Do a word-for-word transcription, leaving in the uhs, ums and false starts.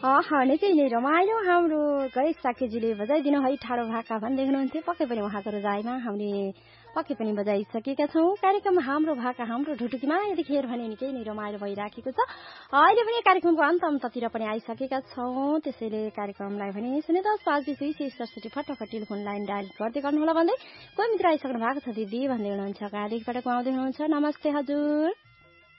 अह निकै नै रमाइलो हाम्रो गणेश साकेजीले बजाइदिनु है ठाडो भाका भन्दै हुनुहुन्थ्यो। पक्कै पनि उहाँको रोजाइमा हामीले पक्कै पनि बजाइसकेका छौँ। कार्यक्रम हाम्रो भाका हाम्रो ढुटुकीमा यतिखेर भने निकै नै रमाइलो भइराखेको छ। अहिले पनि कार्यक्रमको अन्त अन्ततिर पनि आइसकेका छौँ। त्यसैले कार्यक्रमलाई भने शून्य दस पाँच बिस दुई सय सडसठी फटाफट टेलिफोन लाइन डायल गर्दै गर्नुहोला भन्दै कोही मित्र आइसक्नु भएको छ दिदी भन्दै हुनुहुन्छ। कहाँदेखिबाट आउँदै हुनुहुन्छ? नमस्ते हजुर।